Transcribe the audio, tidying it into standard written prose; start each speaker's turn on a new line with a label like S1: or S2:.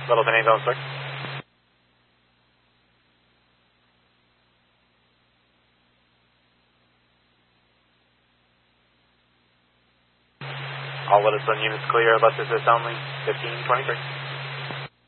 S1: Littleton 806. All Littleton units clear, bus assist only, 1523.